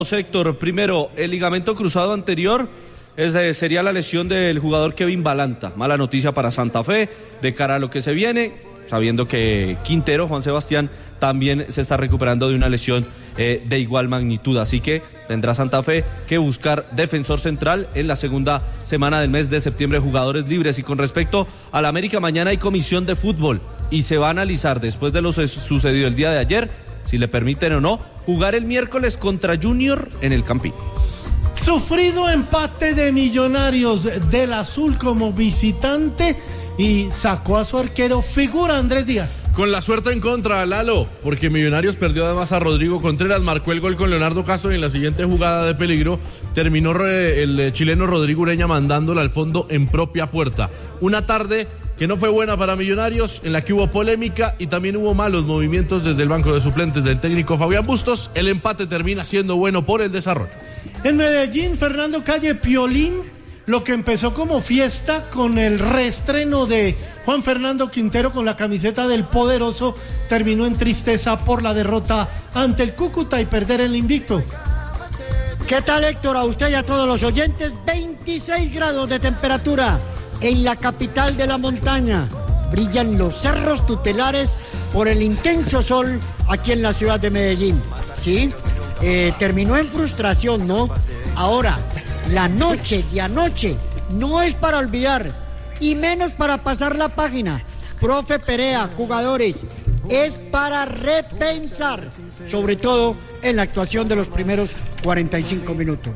Héctor, primero, el ligamento cruzado anterior sería la lesión del jugador Kevin Balanta. Mala noticia para Santa Fe de cara a lo que se viene, sabiendo que Quintero, Juan Sebastián, también se está recuperando de una lesión de igual magnitud. Así que tendrá Santa Fe que buscar defensor central en la segunda semana del mes de septiembre, jugadores libres. Y con respecto al América, mañana hay comisión de fútbol y se va a analizar, después de lo sucedido el día de ayer, si le permiten o no jugar el miércoles contra Junior en el Campín. Sufrido empate de Millonarios del Azul como visitante y sacó a su arquero figura Andrés Díaz. Con la suerte en contra, Lalo, porque Millonarios perdió además a Rodrigo Contreras, marcó el gol con Leonardo Castro y en la siguiente jugada de peligro terminó el chileno Rodrigo Ureña mandándola al fondo en propia puerta. Una tarde que no fue buena para Millonarios, en la que hubo polémica y también hubo malos movimientos desde el banco de suplentes del técnico Fabián Bustos. El empate termina siendo bueno por el desarrollo. En Medellín, Fernando Calle, Piolín, lo que empezó como fiesta con el reestreno de Juan Fernando Quintero con la camiseta del Poderoso, terminó en tristeza por la derrota ante el Cúcuta y perder el invicto. ¿Qué tal, Héctor? A usted y a todos los oyentes, 26 grados de temperatura en la capital de la montaña. Brillan los cerros tutelares por el intenso sol aquí en la ciudad de Medellín. ¿Sí? Terminó en frustración, ¿no? Ahora, la noche de anoche no es para olvidar y menos para pasar la página. Profe Perea, jugadores, es para repensar, sobre todo en la actuación de los primeros 45 minutos.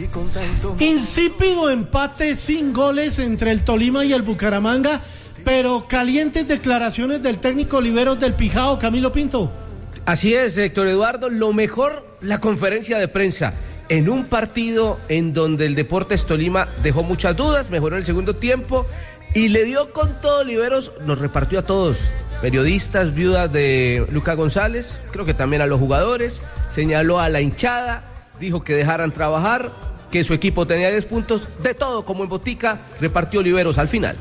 Insípido empate sin goles entre el Tolima y el Bucaramanga, pero calientes declaraciones del técnico Oliveros del Pijao, Camilo Pinto. Así es, Héctor Eduardo, lo mejor, la conferencia de prensa. En un partido en donde el Deportes Tolima dejó muchas dudas, mejoró en el segundo tiempo y le dio con todo. Oliveros nos repartió a todos, periodistas, viudas de Luca González, creo que también a los jugadores, señaló a la hinchada, dijo que dejaran trabajar, que su equipo tenía 10 puntos, de todo como en botica, repartió Oliveros al final.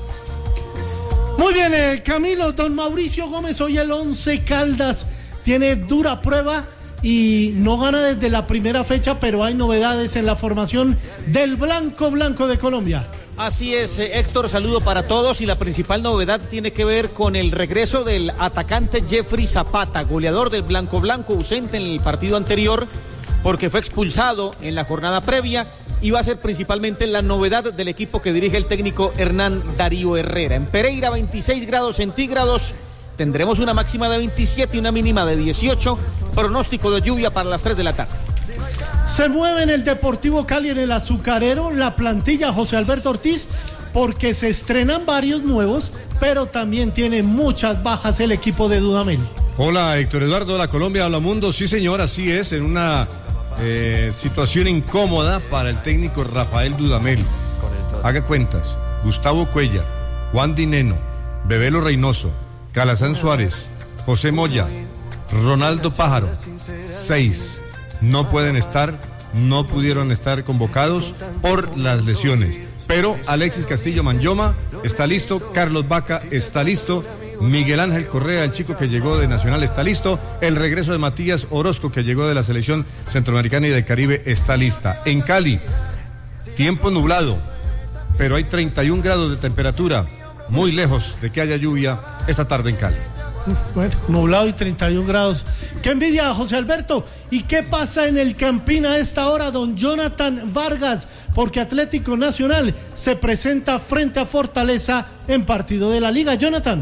Muy bien, Camilo, don Mauricio Gómez, hoy el Once Caldas tiene dura prueba y no gana desde la primera fecha, pero hay novedades en la formación del Blanco de Colombia. Así es, Héctor, saludo para todos y la principal novedad tiene que ver con el regreso del atacante Jeffrey Zapata, goleador del Blanco, ausente en el partido anterior porque fue expulsado en la jornada previa y va a ser principalmente la novedad del equipo que dirige el técnico Hernán Darío Herrera. En Pereira, 26 grados centígrados. Tendremos una máxima de 27 y una mínima de 18. Pronóstico de lluvia para las 3 de la tarde. Se mueve en el Deportivo Cali, en el Azucarero, la plantilla José Alberto Ortiz, porque se estrenan varios nuevos, pero también tiene muchas bajas el equipo de Dudamel. Hola, Héctor Eduardo, hola Colombia, hola mundo. Sí, señor, así es, en una situación incómoda para el técnico Rafael Dudamel. Haga cuentas: Gustavo Cuellar, Juan Dineno, Bebelo Reynoso, Calazán Suárez, José Moya, Ronaldo Pájaro, 6 no pudieron estar convocados por las lesiones. Pero Alexis Castillo Manyoma está listo, Carlos Vaca está listo, Miguel Ángel Correa, el chico que llegó de Nacional, está listo, el regreso de Matías Orozco, que llegó de la selección centroamericana y del Caribe, está lista. En Cali, tiempo nublado, pero hay 31 grados de temperatura, muy lejos de que haya lluvia esta tarde en Cali. Bueno, nublado y 31 grados. ¡Qué envidia, José Alberto! ¿Y qué pasa en el Campín a esta hora, don Jonathan Vargas? Porque Atlético Nacional se presenta frente a Fortaleza en partido de la Liga. Jonathan.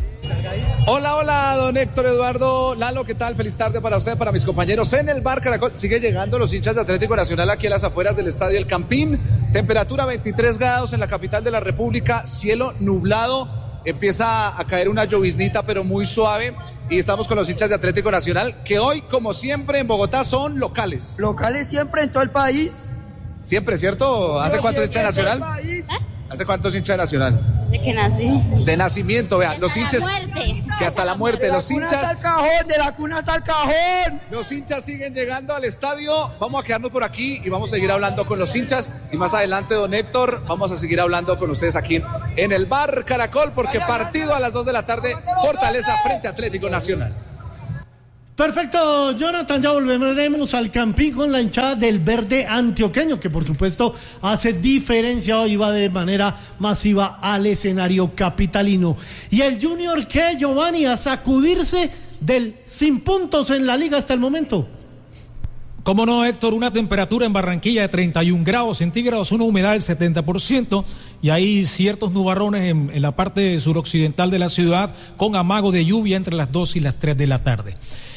Hola, don Héctor Eduardo, Lalo, ¿qué tal? Feliz tarde para usted, para mis compañeros en el Bar Caracol. Sigue llegando los hinchas de Atlético Nacional aquí a las afueras del estadio El Campín. Temperatura 23 grados en la capital de la República, cielo nublado. Empieza a caer una lloviznita, pero muy suave. Y estamos con los hinchas de Atlético Nacional, que hoy, como siempre, en Bogotá son locales. Locales siempre en todo el país. Siempre, ¿cierto? ¿Hace cuánto hincha de Nacional? ¿Hace cuántos hinchas de Nacional? De que nací. De nacimiento, vean, los hinchas. Que hasta la muerte, los hinchas. De la cuna hasta el cajón. Los hinchas siguen llegando al estadio. Vamos a quedarnos por aquí y vamos a seguir hablando con los hinchas. Y más adelante, don Héctor, vamos a seguir hablando con ustedes aquí en el Bar Caracol, porque partido a las 2 de la tarde, Fortaleza frente a Atlético Nacional. Perfecto, Jonathan, ya volveremos al Campín con la hinchada del verde antioqueño, que por supuesto hace diferencia hoy, va de manera masiva al escenario capitalino. Y el Junior, que Giovanni, a sacudirse del sin puntos en la liga hasta el momento. Cómo no, Héctor, una temperatura en Barranquilla de 31 grados centígrados, una humedad del 70% y hay ciertos nubarrones en la parte suroccidental de la ciudad con amago de lluvia entre las 2 y las 3 de la tarde.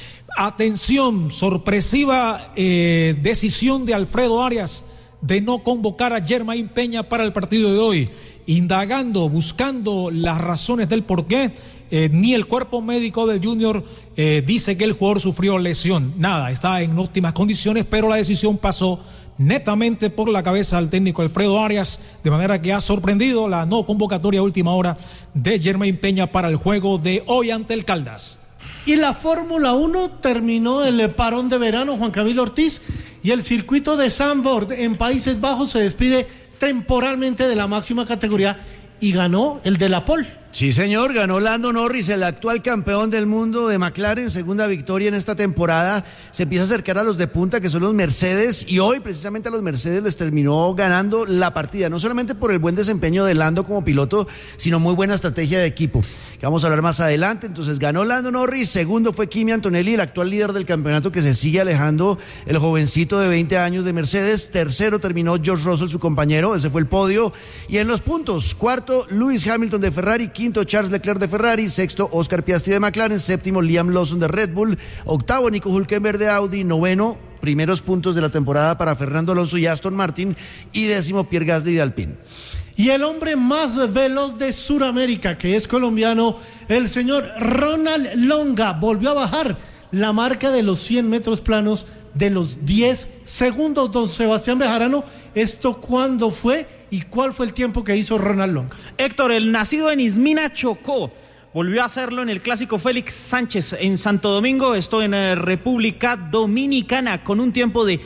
Atención, sorpresiva decisión de Alfredo Arias de no convocar a Jermain Peña para el partido de hoy. Indagando, buscando las razones del porqué, ni el cuerpo médico del Junior dice que el jugador sufrió lesión. Nada, está en óptimas condiciones, pero la decisión pasó netamente por la cabeza del técnico Alfredo Arias, de manera que ha sorprendido la no convocatoria a última hora de Jermain Peña para el juego de hoy ante el Caldas. Y la Fórmula 1 terminó el parón de verano, Juan Camilo Ortiz, y el circuito de Zandvoort en Países Bajos se despide temporalmente de la máxima categoría y ganó el de la pole. Sí, señor, ganó Lando Norris, el actual campeón del mundo de McLaren, segunda victoria en esta temporada. Se empieza a acercar a los de punta, que son los Mercedes, y hoy precisamente a los Mercedes les terminó ganando la partida, no solamente por el buen desempeño de Lando como piloto, sino muy buena estrategia de equipo, que vamos a hablar más adelante. Entonces ganó Lando Norris, segundo fue Kimi Antonelli, el actual líder del campeonato, que se sigue alejando, el jovencito de 20 años de Mercedes. Tercero terminó George Russell, su compañero, ese fue el podio. Y en los puntos, cuarto Lewis Hamilton de Ferrari, quinto Charles Leclerc de Ferrari, sexto Oscar Piastri de McLaren, séptimo Liam Lawson de Red Bull, octavo Nico Hülkenberg de Audi, noveno, primeros puntos de la temporada para Fernando Alonso y Aston Martin, y décimo Pierre Gasly de Alpine. Y el hombre más veloz de Sudamérica, que es colombiano, el señor Ronald Longa, volvió a bajar la marca de los 100 metros planos de los 10 segundos. Don Sebastián Bejarano, ¿esto cuándo fue y cuál fue el tiempo que hizo Ronald Longa? Héctor, el nacido en Izmina, Chocó, volvió a hacerlo en el clásico Félix Sánchez en Santo Domingo, esto en República Dominicana, con un tiempo de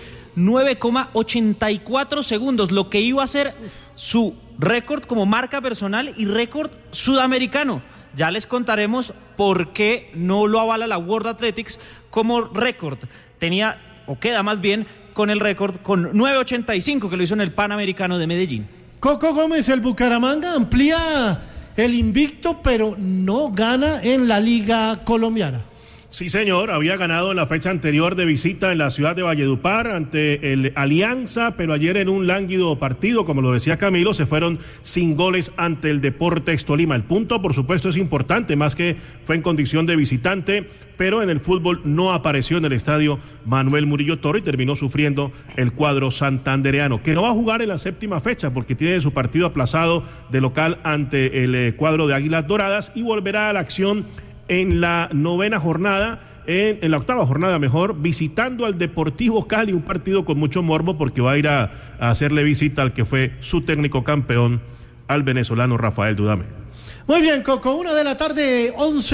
9,84 segundos, lo que iba a ser su récord como marca personal y récord sudamericano. Ya les contaremos por qué no lo avala la World Athletics como récord. Tenía, o queda más bien, con el récord con 9,85 que lo hizo en el Panamericano de Medellín. Coco Gómez, el Bucaramanga amplía el invicto, pero no gana en la Liga Colombiana. Sí, señor, había ganado en la fecha anterior de visita en la ciudad de Valledupar ante el Alianza, pero ayer en un lánguido partido, como lo decía Camilo, se fueron sin goles ante el Deportes Tolima. El punto, por supuesto, es importante, más que fue en condición de visitante, pero en el fútbol no apareció en el estadio Manuel Murillo Toro y terminó sufriendo el cuadro santandereano, que no va a jugar en la séptima fecha porque tiene su partido aplazado de local ante el cuadro de Águilas Doradas y volverá a la acción en la novena jornada, en la octava jornada mejor, visitando al Deportivo Cali, un partido con mucho morbo porque va a ir a hacerle visita al que fue su técnico campeón, al venezolano Rafael Dudamel. Muy bien, Coco, 1:11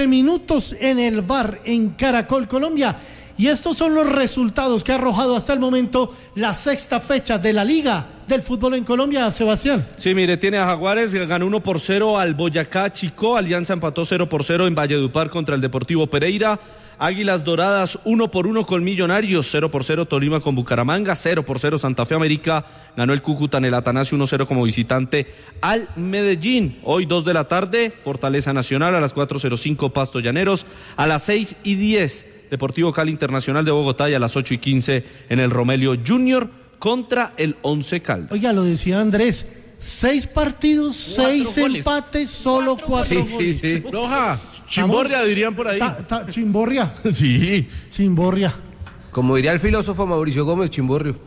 p.m. en el bar en Caracol, Colombia. Y estos son los resultados que ha arrojado hasta el momento la sexta fecha de la Liga del Fútbol en Colombia, Sebastián. Sí, mire, tiene a Jaguares, ganó 1-0 al Boyacá Chicó, Alianza empató 0-0 en Valledupar contra el Deportivo Pereira, Águilas Doradas 1-1 con Millonarios, 0-0 Tolima con Bucaramanga, 0-0 Santa Fe América, ganó el Cúcuta en el Atanasio 1-0 como visitante al Medellín. Hoy 2 de la tarde, Fortaleza Nacional, a las 4:05 Pasto Llaneros, a las 6:10 Deportivo Cali Internacional de Bogotá y a las 8:15 en el Romelio Junior contra el Once Caldas. Oiga, lo decía Andrés, 6 partidos, 6 empates, solo 4 goles. Sí. Roja, chimborria dirían por ahí. Chimborria. Sí. Chimborria. Como diría el filósofo Mauricio Gómez, chimborrio.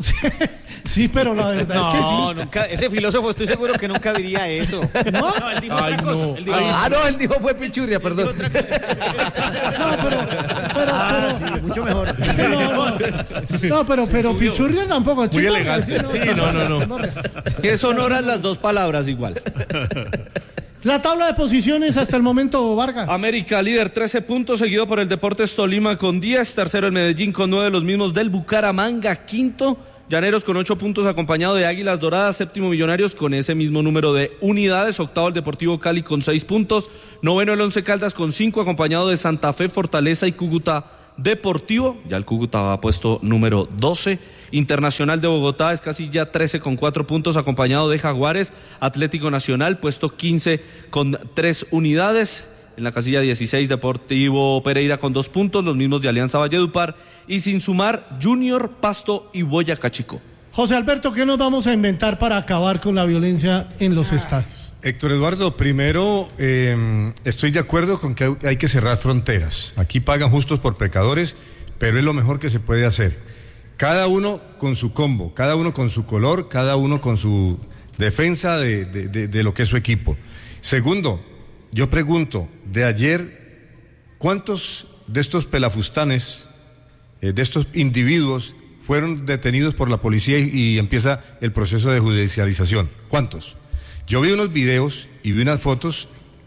Sí, pero la verdad es que sí. No, nunca, ese filósofo estoy seguro que nunca diría eso. ¿No? Él dijo Ay, otra cosa. no. Él dijo, Él dijo fue pichurria, perdón. Sí, mucho mejor. No, pero Pichurria tampoco. Muy elegante. Sí, no. Que sonoran las dos palabras igual. La tabla de posiciones hasta el momento, Vargas. América líder 13 puntos, seguido por el Deportes Tolima con 10, tercero el Medellín con 9, los mismos del Bucaramanga, quinto Llaneros con 8 puntos acompañado de Águilas Doradas, séptimo Millonarios con ese mismo número de unidades, octavo el Deportivo Cali con 6 puntos, noveno el Once Caldas con 5 acompañado de Santa Fe, Fortaleza y Cúcuta Deportivo, ya el Cúcuta va puesto número 12. Internacional de Bogotá es casilla 13 con 4 puntos, acompañado de Jaguares. Atlético Nacional puesto 15 con 3 unidades. En la casilla 16, Deportivo Pereira con 2 puntos, los mismos de Alianza Valledupar. Y sin sumar, Junior, Pasto y Boyacá Chico. José Alberto, ¿qué nos vamos a inventar para acabar con la violencia en los estadios? Héctor Eduardo, primero estoy de acuerdo con que hay que cerrar fronteras. Aquí pagan justos por pecadores, pero es lo mejor que se puede hacer. Cada uno con su combo, cada uno con su color, cada uno con su defensa de lo que es su equipo. Segundo, yo pregunto, de ayer, ¿cuántos de estos pelafustanes, de estos individuos, fueron detenidos por la policía y empieza el proceso de judicialización? ¿Cuántos? Yo vi unos videos y vi unas fotos,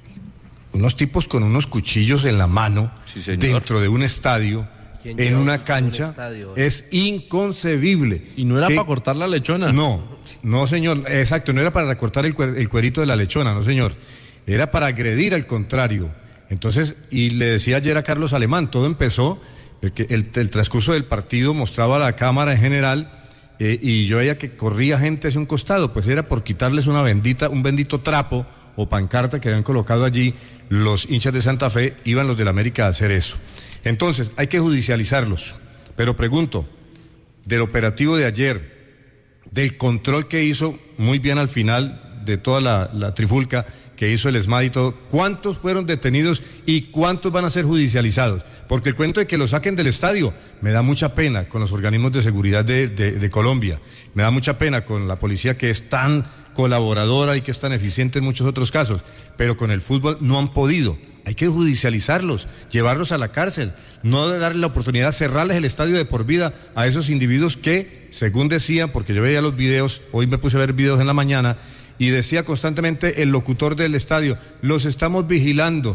unos tipos con unos cuchillos en la mano, dentro de un estadio, en una cancha. Es inconcebible. Y no era para cortar la lechona. No señor, exacto, no era para recortar el cuerito de la lechona, no señor. Era para agredir al contrario. Entonces, y le decía ayer a Carlos Alemán, todo empezó, el transcurso del partido mostraba a la cámara en general, y yo veía que corría gente hacia un costado, pues era por quitarles un bendito trapo o pancarta que habían colocado allí los hinchas de Santa Fe. Iban los del América a hacer eso. Entonces, hay que judicializarlos. Pero pregunto, del operativo de ayer, del control que hizo muy bien al final de toda la trifulca que hizo el ESMAD y todo, ¿cuántos fueron detenidos y cuántos van a ser judicializados? Porque el cuento de que lo saquen del estadio me da mucha pena con los organismos de seguridad de Colombia, me da mucha pena con la policía, que es tan colaboradora y que es tan eficiente en muchos otros casos, pero con el fútbol no han podido. Hay que judicializarlos, llevarlos a la cárcel, no darle la oportunidad, cerrarles el estadio de por vida a esos individuos que, según decían, porque yo veía los videos, hoy me puse a ver videos en la mañana, y decía constantemente el locutor del estadio, los estamos vigilando,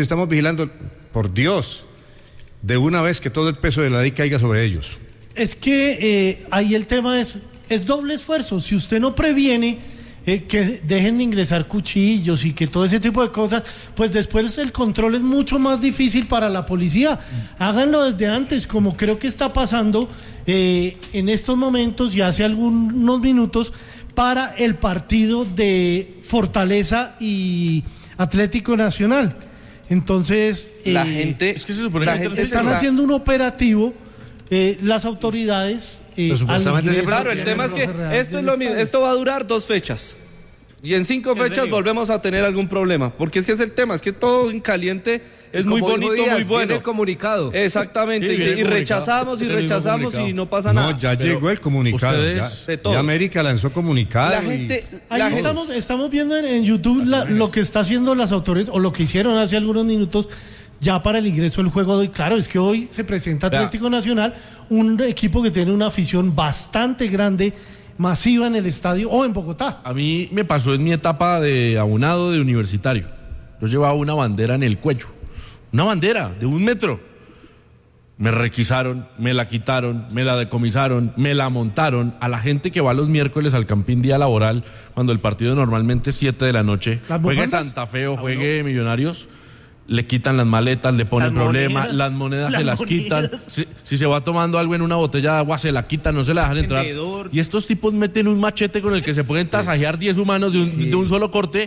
por Dios, de una vez que todo el peso de la ley caiga sobre ellos. Es que ahí el tema es doble esfuerzo. Si usted no previene que dejen de ingresar cuchillos y que todo ese tipo de cosas, pues después el control es mucho más difícil para la policía. Háganlo desde antes, como creo que está pasando en estos momentos y hace algunos minutos, para el partido de Fortaleza y Atlético Nacional. Entonces, la gente, es que se supone que están haciendo un operativo, las autoridades. Claro, el tema es que esto es lo mismo, esto va a durar 2 fechas. Y en 5 fechas volvemos a tener algún problema. Porque es que es el tema, es que todo en caliente es muy bonito, muy bueno. Viene el comunicado. Exactamente, y rechazamos y no pasa nada. No, ya llegó el comunicado. Ya América lanzó comunicado. Estamos viendo en YouTube lo que está haciendo las autoridades, o lo que hicieron hace algunos minutos, ya para el ingreso del juego de hoy. Claro, es que hoy se presenta Atlético Nacional, un equipo que tiene una afición bastante grande, masiva en el estadio o en Bogotá. A mí me pasó en mi etapa de abonado de universitario. Yo llevaba una bandera en el cuello. Una bandera de 1 metro. Me requisaron, me la quitaron, me la decomisaron, me la montaron. A la gente que va los miércoles al Campín día laboral, cuando el partido normalmente es 7 de la noche, juegue Santa Fe o juegue Millonarios, le quitan las maletas, le ponen problema, las monedas se las quitan. Si se va tomando algo en una botella de agua, se la quitan, no se la dejan entrar. Y estos tipos meten un machete con el que se pueden tasajear 10 humanos de un solo corte.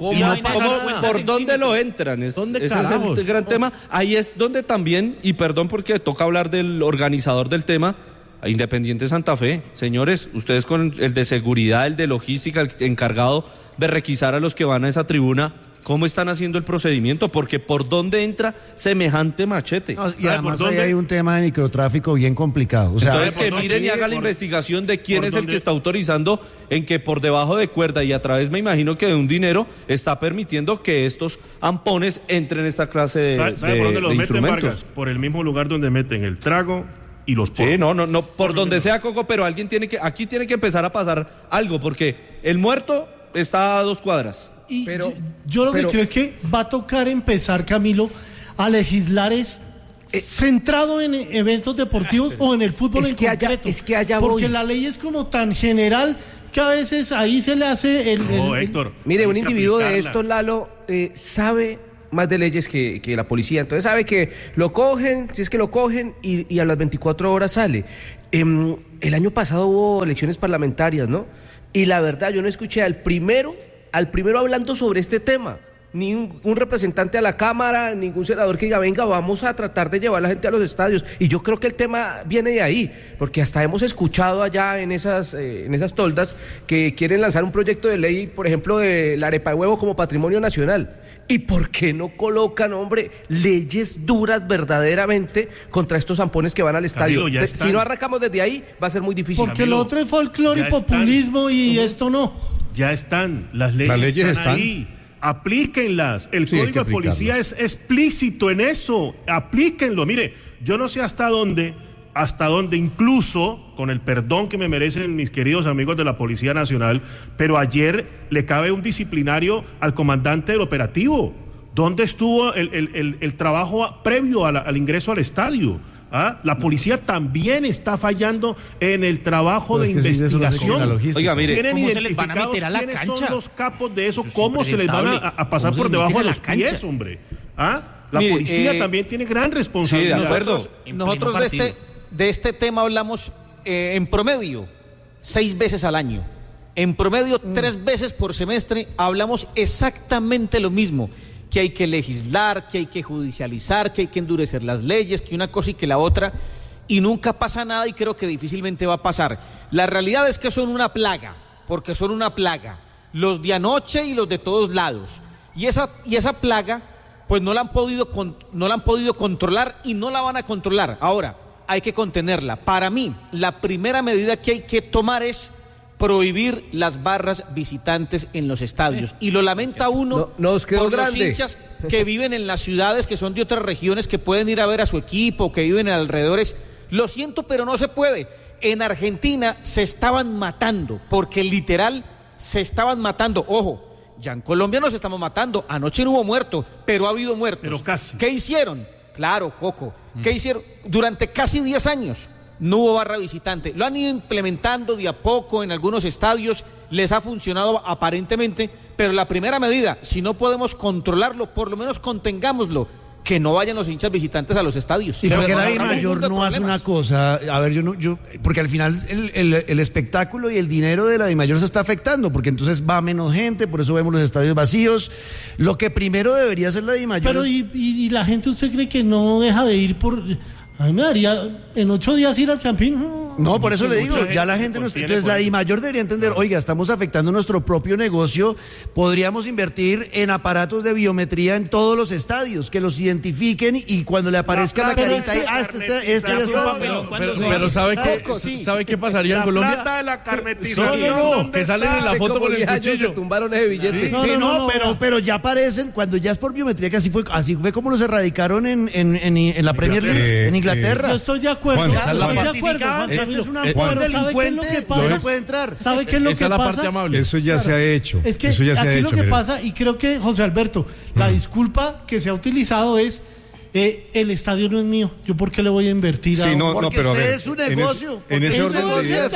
¿Por dónde lo entran? Ese es el gran tema. Ahí es donde también, y perdón porque toca hablar del organizador del tema, Independiente Santa Fe. Señores, ustedes con el de seguridad, el de logística, el encargado de requisar a los que van a esa tribuna, ¿cómo están haciendo el procedimiento? Porque ¿por dónde entra semejante machete? No, y además ahí hay un tema de microtráfico bien complicado. Entonces que miren y hagan la investigación de quién es el que está autorizando en que por debajo de cuerda y a través, me imagino que de un dinero, está permitiendo que estos ampones entren en esta clase de ¿Sabe por dónde los meten, instrumentos? Vargas? Por el mismo lugar donde meten el trago y los porros. Sí, no, por donde sea, Coco, pero aquí tiene que empezar a pasar algo, porque el muerto está a 2 cuadras. Pero yo lo que creo es que va a tocar empezar, Camilo, a legislar centrado en eventos deportivos o en el fútbol en concreto. Porque la ley es como tan general que a veces ahí se le hace Héctor. Mire, un individuo de estos, Lalo, sabe más de leyes que la policía, entonces sabe que lo cogen, si es que lo cogen, y a las 24 horas sale. El año pasado hubo elecciones parlamentarias, ¿no? Y la verdad, yo no escuché al primero hablando sobre este tema. Ni un representante a la Cámara, ningún senador que diga, venga, vamos a tratar de llevar a la gente a los estadios. Y yo creo que el tema viene de ahí, porque hasta hemos escuchado allá en esas toldas que quieren lanzar un proyecto de ley, por ejemplo, de la arepa de huevo como patrimonio nacional. ¿Y por qué no colocan, hombre, leyes duras verdaderamente contra estos zampones que van al estadio? Camilo, Si no arrancamos desde ahí, va a ser muy difícil. Porque lo otro es folclore y populismo y esto no. Ya están, las leyes están ahí. Aplíquenlas. El Código de Policía es explícito en eso. Aplíquenlo. Mire, yo no sé hasta dónde incluso, con el perdón que me merecen mis queridos amigos de la Policía Nacional, pero ayer le cabe un disciplinario al comandante del operativo. ¿Dónde estuvo el trabajo previo al ingreso al estadio? La policía también está fallando en el trabajo de investigación. Oiga, mire, ¿tienen ¿cómo se les van a identificados meter a la quiénes cancha? son los capos de eso? ¿Cómo se les van a pasar por debajo de los pies, hombre? La policía también tiene gran responsabilidad. Sí, de acuerdo. Nosotros de este tema hablamos en promedio 6 veces al año. En promedio 3 veces por semestre hablamos exactamente lo mismo. Que hay que legislar, que hay que judicializar, que hay que endurecer las leyes, que una cosa y que la otra, y nunca pasa nada y creo que difícilmente va a pasar. La realidad es que son una plaga, porque son una plaga, los de anoche y los de todos lados, y esa plaga pues no la han podido controlar y no la van a controlar. Ahora, hay que contenerla. Para mí, la primera medida que hay que tomar es prohibir las barras visitantes en los estadios. Y lo lamenta uno nos quedó por grande. los hinchas que viven en las ciudades, que son de otras regiones, que pueden ir a ver a su equipo, que viven en alrededores. Lo siento, pero no se puede. En Argentina se estaban matando, porque literal se estaban matando. Ojo, ya en Colombia nos estamos matando. Anoche no hubo muertos, pero ha habido muertos. Pero casi. ¿Qué hicieron? Claro, Coco. ¿Qué hicieron? Durante casi 10 años no hubo barra visitante. Lo han ido implementando de a poco en algunos estadios, les ha funcionado aparentemente, pero la primera medida, si no podemos controlarlo, por lo menos contengámoslo, que no vayan los hinchas visitantes a los estadios. Y porque la DIMAYOR no hace una cosa, a ver, porque al final el espectáculo y el dinero de la DIMAYOR se está afectando, porque entonces va menos gente, por eso vemos los estadios vacíos. Lo que primero debería hacer la DIMAYOR. Pero y la gente, ¿usted cree que no deja de ir por...? A mí me daría en 8 días ir al Campín. No, por eso le digo, ya la gente nos... Entonces la DIMAYOR debería entender, oiga, estamos afectando nuestro propio negocio, podríamos invertir en aparatos de biometría en todos los estadios, que los identifiquen y cuando le aparezca la carita ahí, este ya está... Pero ¿sabe qué pasaría en Colombia? Plata de la carnetización. No, que salen en la foto con el cuchillo. Se tumbaron ese billete. Sí, pero ya aparecen, cuando ya es por biometría, que así fue como los erradicaron en la Premier League, en Inglaterra. Yo estoy de acuerdo. Juan, esto es un delincuente, no puede entrar. ¿Sabe qué es lo que pasa? Eso ya se ha hecho. Es que aquí lo que pasa, y creo que, José Alberto, la disculpa que se ha utilizado es el estadio no es mío. ¿Yo por qué le voy a invertir a porque pero usted es un negocio. En ese orden de ideas.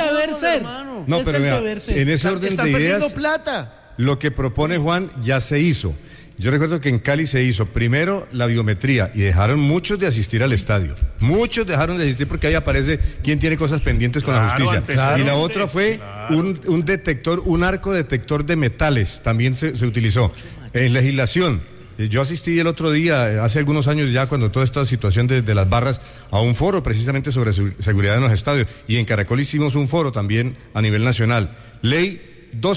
No, pero vea, en ese orden de ideas, plata. Lo que propone Juan ya se hizo. Yo recuerdo que en Cali se hizo primero la biometría y dejaron muchos de asistir al estadio. Muchos dejaron de asistir porque ahí aparece quién tiene cosas pendientes con la justicia. Y la otra fue un detector, un arco detector de metales, también se utilizó. En legislación, yo asistí el otro día, hace algunos años ya, cuando toda esta situación de las barras, a un foro precisamente sobre seguridad en los estadios. Y en Caracol hicimos un foro también a nivel nacional. Ley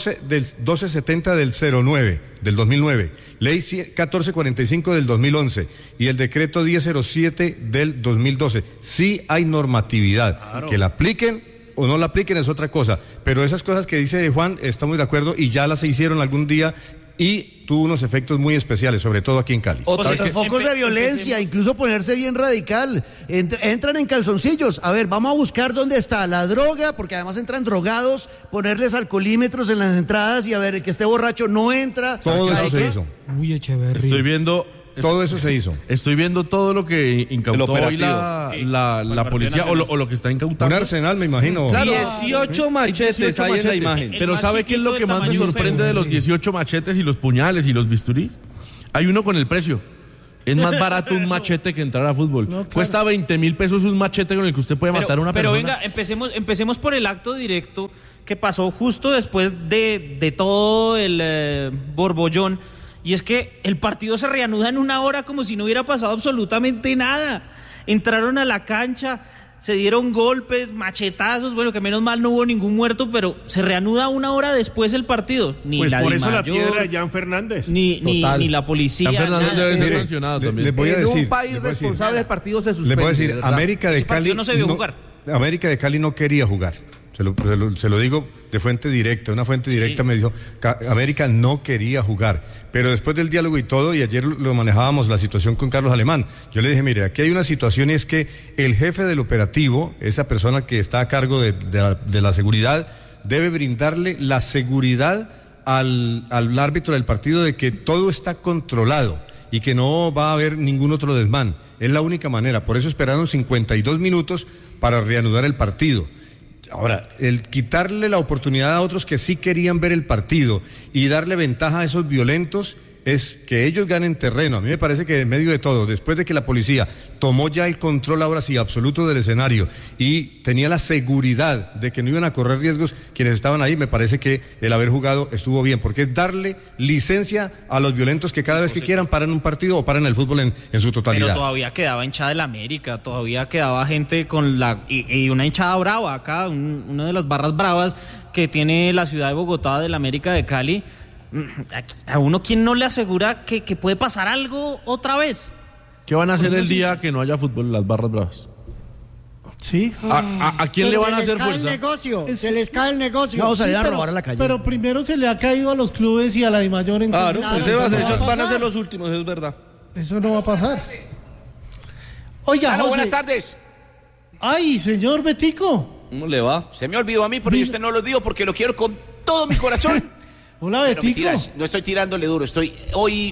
1270 del 09, del 2009, ley 1445 del 2011 y el decreto 1007 del 2012. Sí hay normatividad, claro. Que la apliquen o no la apliquen es otra cosa, pero esas cosas que dice Juan, estamos de acuerdo y ya las se hicieron algún día y tuvo unos efectos muy especiales, sobre todo aquí en Cali. Los focos de violencia, incluso ponerse bien radical, entran en calzoncillos. A ver, vamos a buscar dónde está la droga, porque además entran drogados, ponerles alcoholímetros en las entradas y a ver, el que esté borracho no entra. Todo eso se hizo. Uy, Echeverri. Estoy viendo... Todo eso se hizo. Estoy viendo todo lo que incautó hoy la policía o lo que está incautando. Un arsenal, me imagino. Claro. 18 machetes hay en la imagen. Pero ¿sabe qué es lo que más me sorprende de los 18 machetes y los puñales y los bisturís? Hay uno con el precio. Es más barato un machete que entrar a fútbol. No, claro. Cuesta 20.000 pesos un machete con el que usted puede matar a una persona. Pero venga, empecemos por el acto directo que pasó justo después de todo el borbollón. Y es que el partido se reanuda en 1 hora como si no hubiera pasado absolutamente nada. Entraron a la cancha, se dieron golpes, machetazos, bueno, que menos mal no hubo ningún muerto, pero se reanuda 1 hora después el partido. Ni pues la por Di eso Mayor, la piedra de Jan Fernández. Ni la policía. Jan Fernández debe ser sancionado también. En un país responsable el partido se suspende. Le puedo decir, América de Cali no se vio jugar. América de Cali no quería jugar. Se lo digo de fuente directa. Una fuente directa me dijo que América no quería jugar. Pero después del diálogo y todo, y ayer lo manejábamos la situación con Carlos Alemán, yo le dije, mire, aquí hay una situación y es que el jefe del operativo, esa persona que está a cargo de la seguridad, debe brindarle la seguridad al árbitro del partido de que todo está controlado y que no va a haber ningún otro desmán. Es la única manera. Por eso esperaron 52 minutos para reanudar el partido. Ahora, el quitarle la oportunidad a otros que sí querían ver el partido y darle ventaja a esos violentos es que ellos ganen terreno. A mí me parece que en medio de todo, después de que la policía tomó ya el control ahora sí absoluto del escenario y tenía la seguridad de que no iban a correr riesgos quienes estaban ahí, me parece que el haber jugado estuvo bien, porque es darle licencia a los violentos que cada vez que quieran paran un partido o paran el fútbol en su totalidad. Pero todavía quedaba hinchada del América, todavía quedaba gente con y una hinchada brava acá, una de las barras bravas que tiene la ciudad de Bogotá del América de Cali. A uno, ¿quién no le asegura que puede pasar algo otra vez? ¿Qué van a hacer el día que no haya fútbol las barras bravas? Sí. ¿A quién le van a hacer fuerza? Se les cae el negocio. Vamos a salir a robar a la calle. Pero primero se le ha caído a los clubes y a la Dimayor. Claro, esos van a ser los últimos, es verdad. Eso no va a pasar. Oiga, José. Buenas tardes. Ay, señor Betico. ¿Cómo le va? Se me olvidó a mí, pero yo usted no lo digo porque lo quiero con todo mi corazón. Hola, Betico. No estoy tirándole duro, estoy hoy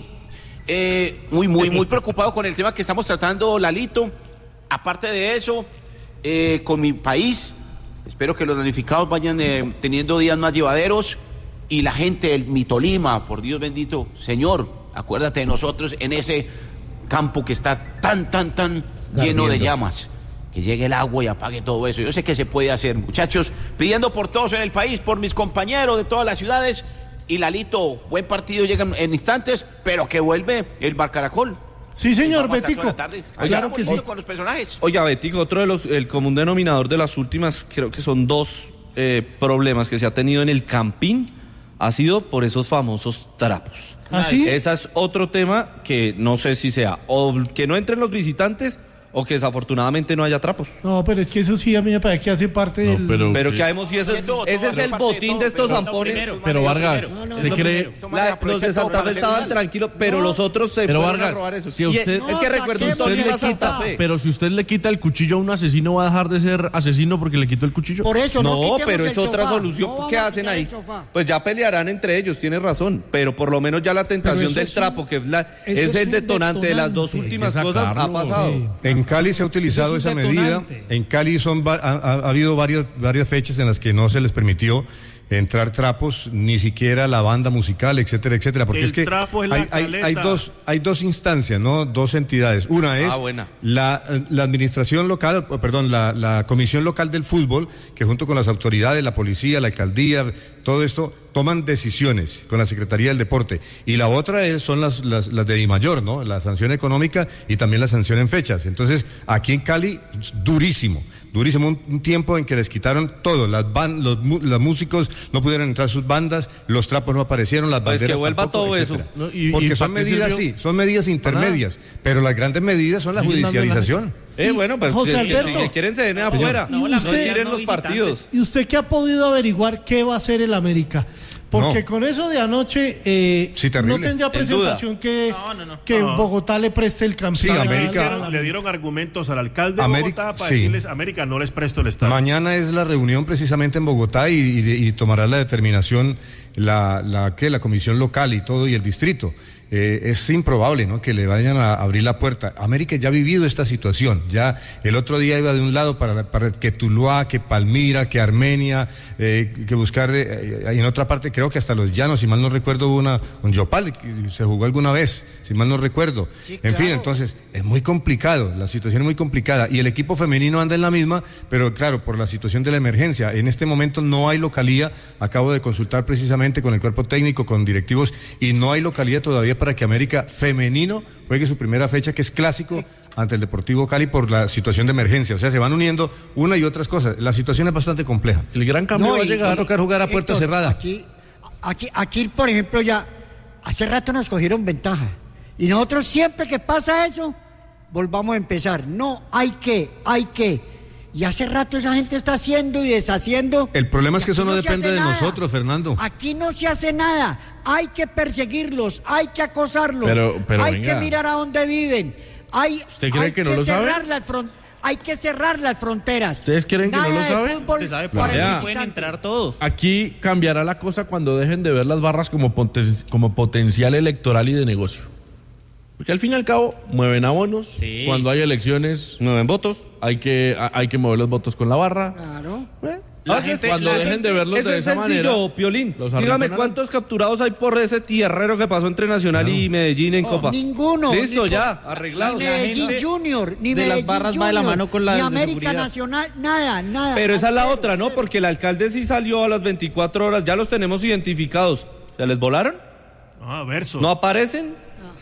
muy preocupado con el tema que estamos tratando, Lalito. Aparte de eso, con mi país, espero que los damnificados vayan teniendo días más llevaderos y la gente mi Tolima, por Dios bendito, Señor, acuérdate de nosotros en ese campo que está tan lleno de llamas. Que llegue el agua y apague todo eso. Yo sé que se puede hacer, muchachos, pidiendo por todos en el país, por mis compañeros de todas las ciudades. Y Lalito, buen partido llega en instantes, pero que vuelve el Bar Caracol. Sí, señor Betico. Claro que sí. Con los personajes. Oiga, Betico, el común denominador de las últimas, creo que son 2 problemas que se ha tenido en el Campín, ha sido por esos famosos trapos. ¿Ah, sí? Ese es otro tema que no sé si sea o que no entren los visitantes o que desafortunadamente no haya trapos. No, pero es que eso sí a mí me parece que hace parte del... Pero que sabemos si ese es el botín de estos zampones. Pero Vargas, ¿se cree? Los de Santa Fe estaban tranquilos, pero los otros se fueron a robar eso. Si usted, es que recuerdo un Tolima Santa Fe. Pero si usted le quita el cuchillo a un asesino, ¿va a dejar de ser asesino porque le quitó el cuchillo? Por eso no, pero es otra solución. ¿Qué hacen ahí? Pues ya pelearán entre ellos, tiene razón. Pero por lo menos ya la tentación del trapo, que es el detonante de las 2 últimas cosas, ha pasado. En Cali se ha utilizado esa medida. En Cali ha habido varias fechas en las que no se les permitió entrar trapos, ni siquiera la banda musical, etcétera, etcétera, porque es que hay dos instancias, ¿no? 2 entidades. Una es la administración local, perdón, la comisión local del fútbol, que junto con las autoridades, la policía, la alcaldía, todo esto, toman decisiones con la Secretaría del Deporte. Y la otra son las de Dimayor, ¿no? La sanción económica y también la sanción en fechas. Entonces, aquí en Cali, durísimo, un tiempo en que les quitaron todo, los músicos no pudieron entrar sus bandas, los trapos no aparecieron, las banderas pues que vuelva tampoco, todo etcétera. eso. Porque son medidas, sí, son medidas intermedias, pero las grandes medidas son la judicialización. Bueno, pues José Alberto, si quieren se den afuera, no tiren los partidos. ¿Y usted qué ha podido averiguar qué va a hacer el América? Porque con eso de anoche no tendría presentación que Bogotá le preste el Campín. Sí, América le dieron argumentos al alcalde de Bogotá para decirles, América no les presto el estadio. Mañana es la reunión precisamente en Bogotá y tomará la determinación la comisión local y todo y el distrito. es improbable, ¿no?, que le vayan a abrir la puerta. América ya ha vivido esta situación, ya el otro día iba de un lado para que Tuluá, que Palmira, que Armenia, que buscar en otra parte, creo que hasta Los Llanos, si mal no recuerdo, hubo un Yopal, que se jugó alguna vez, si mal no recuerdo. Sí, en fin, claro. entonces, es muy complicado, la situación es muy complicada, y el equipo femenino anda en la misma, pero claro, por la situación de la emergencia, en este momento no hay localía, acabo de consultar precisamente con el cuerpo técnico, con directivos, y no hay localía todavía para que América femenino juegue su primera fecha, que es clásico, ante el Deportivo Cali por la situación de emergencia. O sea, se van uniendo una y otras cosas. La situación es bastante compleja. El gran cambio va a llegar. Va a tocar jugar a puerta cerrada. Aquí, por ejemplo, ya hace rato nos cogieron ventaja. Y nosotros siempre que pasa eso, volvamos a empezar. No, hay que. Y hace rato esa gente está haciendo y deshaciendo. El problema es que eso no se depende hace de nada. nosotros, Fernando. Aquí no se hace nada. Hay que perseguirlos, hay que acosarlos, Pero hay venga. que mirar a dónde viven. ¿Usted cree que no lo sabe? Hay que cerrar las fronteras. ¿Ustedes creen que Nada no lo de saben? fútbol Usted sabe, para por eso Vea. pueden entrar todos. Aquí cambiará la cosa cuando dejen de ver las barras como potencial electoral y de negocio. Porque al fin y al cabo mueven abonos, Sí. cuando hay elecciones Mueven votos. hay que mover los votos con la barra. Claro. La gente- cuando la dejen de verlos Eso de es esa sencillo, manera, Piolín. los Dígame arrinconarán. cuántos capturados hay por ese tierrero que pasó entre Nacional y Medellín en Copa. Ninguno. Listo, Ni ya, por- arreglado. Ni Medellín gente Junior, ni de las Medellín barras va de la Junior, mano con la ni de América seguridad. Nacional, nada. Pero esa es la Cero, otra, ¿no? cero. Porque el alcalde sí salió a las 24 horas, ya los tenemos identificados. ¿Se les volaron? Verso. ¿No aparecen?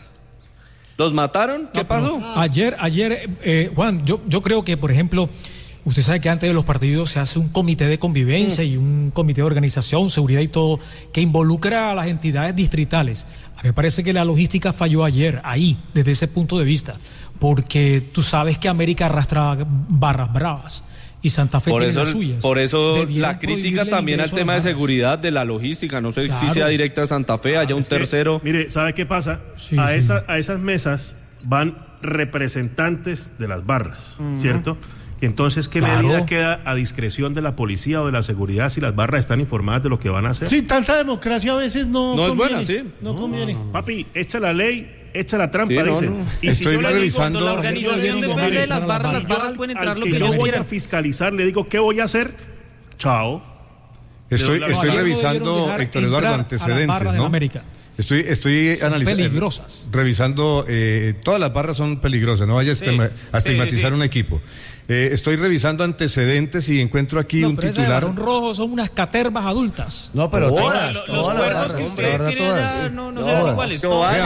¿Los mataron? ¿Qué pasó? Ayer, Juan, yo creo que, por ejemplo, usted sabe que antes de los partidos se hace un comité de convivencia y un comité de organización, seguridad y todo, que involucra a las entidades distritales. A mí me parece que la logística falló ayer, ahí, desde ese punto de vista, porque tú sabes que América arrastra barras bravas y Santa Fe tiene las suyas. Por eso Debieron la crítica prohibirle el también al ingreso a tema de las barras. seguridad, de la logística. No sé si Claro. sea directa a Santa Fe, haya un Es que, tercero. Mire, ¿sabe qué pasa? Sí, a sí. esas mesas van representantes de las barras, ¿cierto? Y entonces, ¿qué Claro. medida queda a discreción de la policía o de la seguridad si las barras están informadas de lo que van a hacer? Sí, tanta democracia a veces no No es conviene. buena, sí. No conviene. Papi, echa la ley, echa la trampa, Sí, no, dicen. no. Y Estoy yo le digo, revisando- Cuando la Hacer organización bien, depende de mire, las barras yo pueden al entrar lo que que yo ellos voy a quieran. fiscalizar, le digo, ¿qué voy a hacer? Chao. Estoy ayer no debieron revisando, dejar Héctor Eduardo, entrar a las antecedentes, barras de ¿no? América. Estoy Son analizando, peligrosas. revisando, todas las barras son peligrosas, no vaya a estigmatizar sí. un equipo. Estoy revisando antecedentes y encuentro aquí No, un pero ese de titular. Barón Rojo son unas catervas adultas. No, pero Todas, todas, Los todas las cuerpos barras, que la usted verdad, tiene allá todas. no Todas. serán iguales.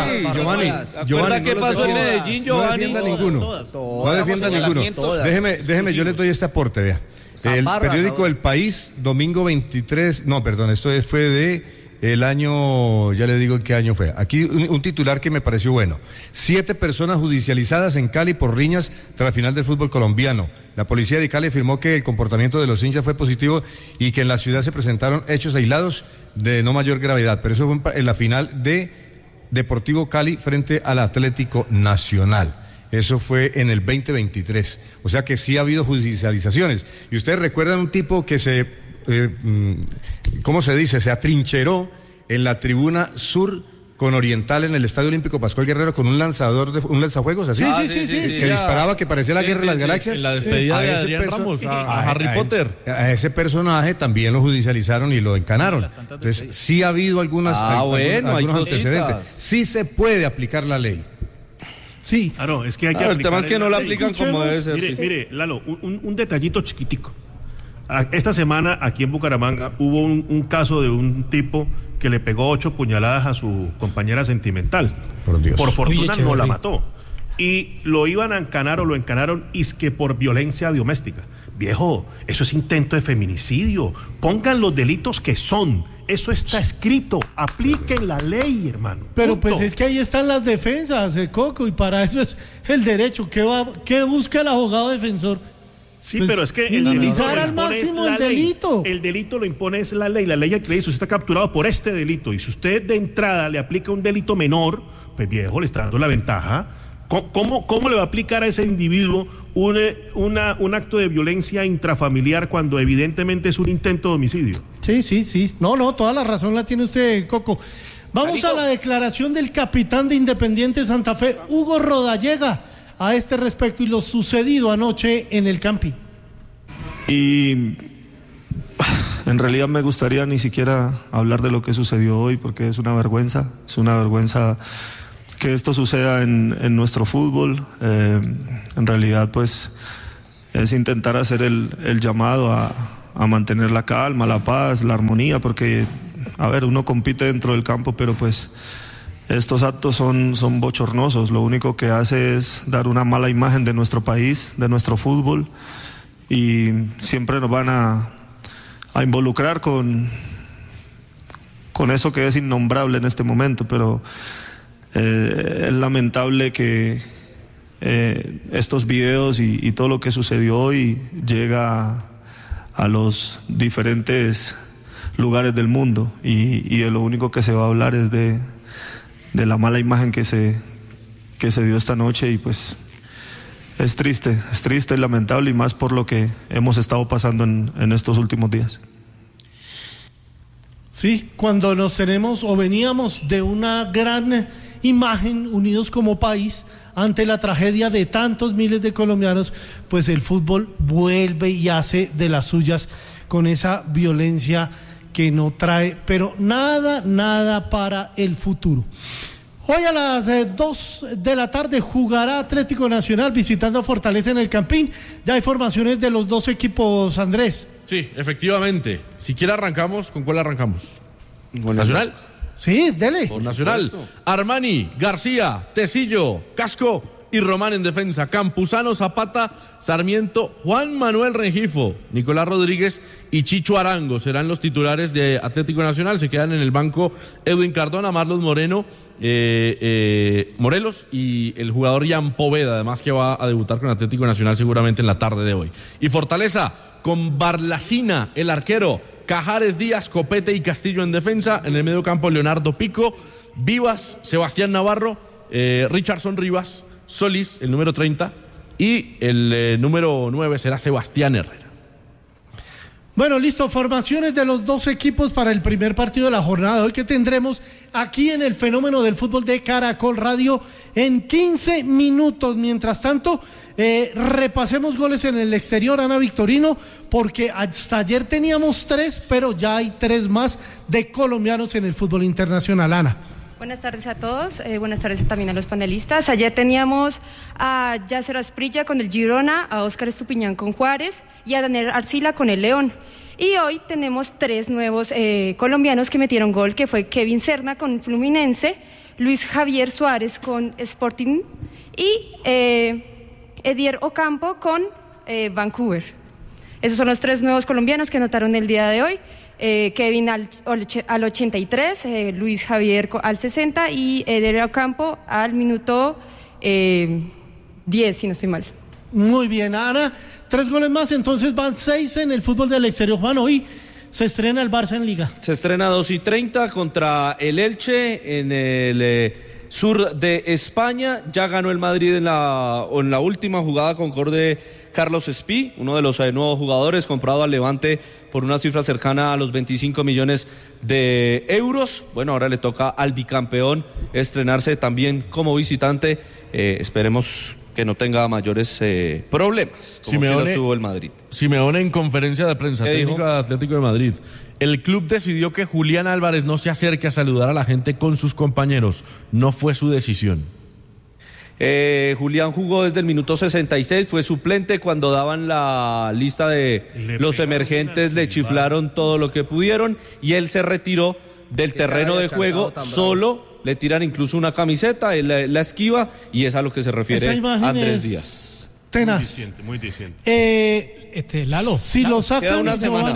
¿Acuerda qué no pasó en defienda- Medellín, Giovanni? No defienda ninguno. Todas. No defienda ninguno. señalamientos Déjeme, yo le doy este aporte, vea. El Zambarra, periódico ¿no? El País, domingo 23, no, perdón, fue de el año, ya le digo en qué año fue. Aquí un titular que me pareció bueno. 7 personas judicializadas en Cali por riñas tras la final del fútbol colombiano. La policía de Cali afirmó que el comportamiento de los hinchas fue positivo y que en la ciudad se presentaron hechos aislados de no mayor gravedad. Pero eso fue en la final de Deportivo Cali frente al Atlético Nacional. Eso fue en el 2023. O sea que sí ha habido judicializaciones. Y ustedes recuerdan un tipo que ¿cómo se dice? Se atrincheró en la tribuna sur con Oriental en el Estadio Olímpico Pascual Guerrero con un lanzajuegos así. Sí. Que disparaba, que parecía la guerra de las galaxias. En la despedida A de ese Adrián Ramos, a Harry Potter. A ese personaje también lo judicializaron y lo encanaron. Entonces, sí ha habido algunos hay antecedentes. cositas. Sí se puede aplicar la ley. Sí. Claro, es que hay que Claro, el tema es que no la ley. aplican como debe ser. Mire, sí. mire, Lalo, un detallito chiquitico. Esta semana aquí en Bucaramanga hubo un caso de un tipo que le pegó 8 puñaladas a su compañera sentimental. Por Dios. Por fortuna Oye, no chévere. la mató. Y lo iban a encanar o lo encanaron que por violencia doméstica. Viejo, eso es intento de feminicidio. Pongan los delitos que son. Eso está escrito. Apliquen la ley, hermano. Pero Punto. pues es que ahí están las defensas, Coco, y para eso es el derecho. ¿Qué busca el abogado defensor? Sí, Pues, pero es que minimizar lo al impone es máximo la el ley. delito. El delito lo impone es la ley. La ley que le dice, usted está capturado por este delito. Y si usted de entrada le aplica un delito menor, pues viejo, le está dando la ventaja. ¿Cómo le va a aplicar a ese individuo un acto de violencia intrafamiliar cuando evidentemente es un intento de homicidio? Sí. No, toda la razón la tiene usted, Coco. Vamos a la declaración del capitán de Independiente Santa Fe, Hugo Rodallega, a este respecto y lo sucedido anoche en el Campín. Y en realidad me gustaría ni siquiera hablar de lo que sucedió hoy porque es una vergüenza que esto suceda en nuestro fútbol. En realidad pues es intentar hacer el llamado a mantener la calma, la paz, la armonía, porque a ver, uno compite dentro del campo, pero pues estos actos son bochornosos. Lo único que hace es dar una mala imagen de nuestro país, de nuestro fútbol, y siempre nos van a involucrar con eso que es innombrable en este momento, pero es lamentable que estos videos y todo lo que sucedió hoy llega a los diferentes lugares del mundo y de lo único que se va a hablar es de la mala imagen que se dio esta noche, y pues es triste, es lamentable, y más por lo que hemos estado pasando en estos últimos días. Sí, cuando nos tenemos o veníamos de una gran imagen unidos como país ante la tragedia de tantos miles de colombianos, pues el fútbol vuelve y hace de las suyas con esa violencia que no trae, pero nada para el futuro. Hoy a las 2 de la tarde jugará Atlético Nacional visitando a Fortaleza en el Campín. Ya hay formaciones de los dos equipos, Andrés. Sí, efectivamente. Si quiere arrancamos, ¿con cuál arrancamos? ¿Con Nacional? Sí, dele. Por Nacional. Armani, García, Tecillo, Casco y Román en defensa. Campuzano, Zapata, Sarmiento, Juan Manuel Rengifo, Nicolás Rodríguez y Chicho Arango serán los titulares de Atlético Nacional. Se quedan en el banco Edwin Cardona, Marlos Moreno, Morelos y el jugador Jan Poveda, además que va a debutar con Atlético Nacional seguramente en la tarde de hoy. Y Fortaleza con Barlacina, el arquero, Cajares, Díaz, Copete y Castillo en defensa. En el medio campo Leonardo Pico, Vivas, Sebastián Navarro, Richardson Rivas, Solís, el número 30, y el número 9 será Sebastián Herrera. Bueno, listo, formaciones de los dos equipos para el primer partido de la jornada de hoy que tendremos aquí en el Fenómeno del Fútbol de Caracol Radio en 15 minutos. Mientras tanto, repasemos goles en el exterior, Ana Victorino, porque hasta ayer teníamos 3, pero ya hay 3 más de colombianos en el fútbol internacional. Ana. Buenas tardes a todos, buenas tardes también a los panelistas. Ayer teníamos a Yasser Asprilla con el Girona, a Óscar Estupiñán con Juárez y a Daniel Arcila con el León. Y hoy tenemos 3 nuevos colombianos que metieron gol, que fue Kevin Serna con Fluminense, Luis Javier Suárez con Sporting y Edier Ocampo con Vancouver. Esos son los 3 nuevos colombianos que anotaron el día de hoy. Kevin al 83, Luis Javier al 60 y Edier Ocampo al minuto 10, si no estoy mal. Muy bien, Ana. 3 goles más, entonces van 6 en el fútbol del exterior. Juan, hoy se estrena el Barça en Liga. Se estrena 2:30 contra el Elche en el sur de España. Ya ganó el Madrid en la última jugada con gol de Carlos Espí, uno de los nuevos jugadores comprado al Levante por una cifra cercana a los 25 millones de euros. Bueno, ahora le toca al bicampeón estrenarse también como visitante. Esperemos que no tenga mayores problemas, como Simeone, si los tuvo el Madrid. Simeone en conferencia de prensa, técnico de Atlético de Madrid. El club decidió que Julián Álvarez no se acerque a saludar a la gente con sus compañeros. No fue su decisión. Julián jugó desde el minuto 66, fue suplente. Cuando daban la lista de los emergentes le chiflaron todo lo que pudieron y él se retiró del terreno de juego solo. Le tiran incluso una camiseta, él la esquiva y es a lo que se refiere Andrés Díaz. Tenaz. Muy diciente. Lalo, si lo sacan una semana,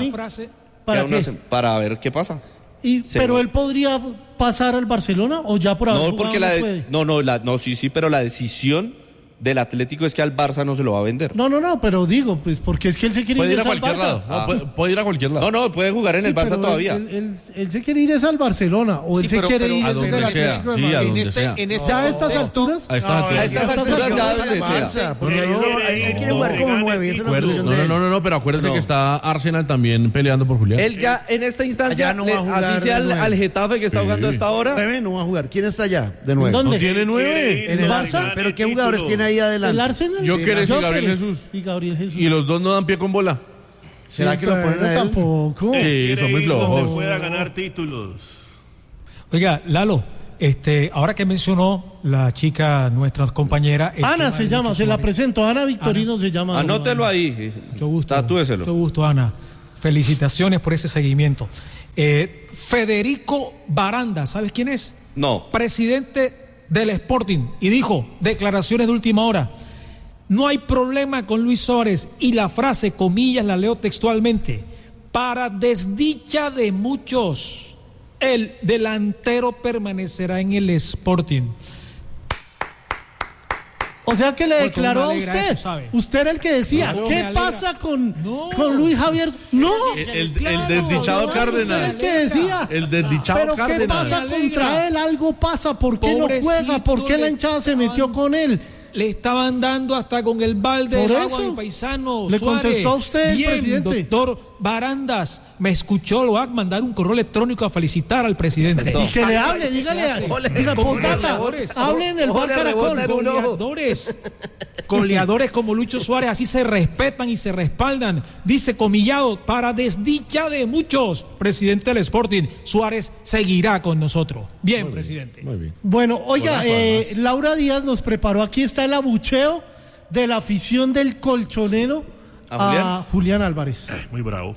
para ver qué pasa. Pero él podría pasar al Barcelona o ya por haber no, porque sí, pero la decisión del Atlético es que al Barça no se lo va a vender. No, pero digo, pues porque es que él se quiere puede ir a al cualquier Barça. lado. Puede ir a cualquier lado. No, puede jugar en el Barça pero todavía. Él se quiere ir es al Barcelona o él se quiere ir a desde donde el sea. Atlético de Sí, a Madrid. donde sea. ¿Ya a estas alturas? A estas alturas ya donde sea. Porque él quiere jugar como 9. Esa es la función de él. No, pero acuérdese que está Arsenal también peleando por Julián. Él ya en esta instancia, Allá no va a jugar así sea de nueve. al Getafe que está jugando hasta ahora. 9 no va a jugar. ¿Quién está allá de 9? ¿Dónde? No tiene 9. En el Barça. ¿Pero qué jugadores tiene ahí adelante? ¿El Arsenal? Yo Gyökeres y Gabriel Gyökeres Jesús. Y Gabriel Jesús. Y los dos no dan pie con bola. ¿Será que lo ponen a él? Tampoco. Sí, son muy flojos. Donde pueda ganar títulos. Oiga, Lalo, ahora que mencionó la chica, nuestra compañera... Ana se llama, se la presento. Ana Victorino se llama. Anótelo ahí. Mucho gusto. Tatúeselo. Mucho gusto, Ana. Felicitaciones por ese seguimiento. Federico Baranda, ¿sabes quién es? No. Presidente del Sporting. Y dijo, declaraciones de última hora: no hay problema con Luis Suárez. Y la frase, comillas, la leo textualmente: para desdicha de muchos, el delantero permanecerá en el Sporting. O sea que le Pues declaró a cómo me alegra usted. eso, ¿sabe? Usted era el que decía, Claro, ¿qué me alegra. pasa con Luis Javier? No. El desdichado Cárdenas. El que decía. El desdichado Pero Cárdenas. ¿qué pasa contra él? Algo pasa. ¿Por qué no juega? ¿Por qué la hinchada se metió con él? Le estaban dando hasta con el balde Por de agua eso. al paisano. Le Suárez. contestó a usted, el Bien, presidente. doctor Barandas, me escuchó, lo va a mandar un correo electrónico a felicitar al presidente. Y que le hable, dígale. Diga, Potata, hable en el bar Caracol. Goleadores como Lucho Suárez, así se respetan y se respaldan. Dice Comillado, para desdicha de muchos, presidente del Sporting, Suárez seguirá con nosotros. Bien, presidente. Muy bien. Bueno, oiga, Laura Díaz nos preparó, aquí está el abucheo de la afición del Colchonero a Julián Álvarez. Muy bravo.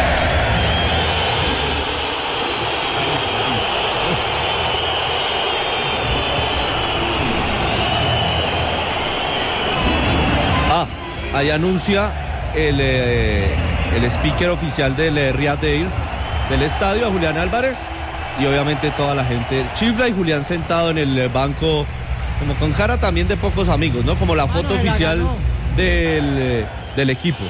Ahí anuncia el speaker oficial del Riyadh Air del estadio a Julián Álvarez, y obviamente toda la gente chifla, y Julián sentado en el banco como con cara también de pocos amigos, ¿no? Como la foto oficial del equipo.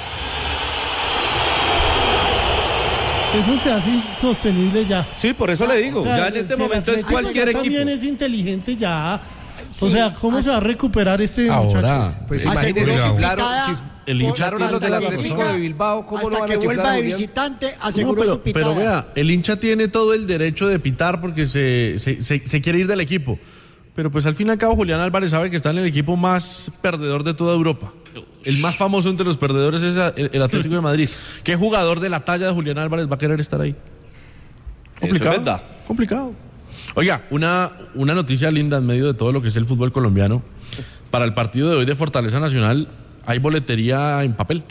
Eso se hace insostenible ya. Sí, por eso le digo, ya en este momento es cualquier equipo. También es inteligente ya. O sea, ¿cómo se va a recuperar este muchacho? Pues imagínate, el hincha chiflaron a los del Atlético de Bilbao, ¿cómo no hasta van que a chiflar vuelva a de Julián? visitante, aseguró su pitada. pero vea, el hincha tiene todo el derecho de pitar porque se quiere ir del equipo. Pero pues al fin y al cabo Julián Álvarez sabe que está en el equipo más perdedor de toda Europa. El más famoso entre los perdedores es el Atlético de Madrid. ¿Qué jugador de la talla de Julián Álvarez va a querer estar ahí? Complicado. Eso es verdad. Complicado. Oiga, una noticia linda en medio de todo lo que es el fútbol colombiano. Para el partido de hoy de Fortaleza Nacional hay boletería en papel.